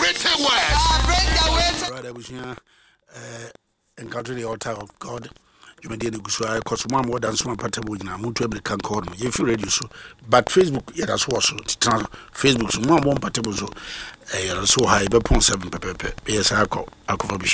written words. Bring the weight. Brother, we encounter the altar of God. You may do so. Because one more than some patable in a mutual can call me. If you read you so, but Facebook, yeah, that's what so. Facebook, so one patable so. So high, but 0.7 pepe. Yes, I call.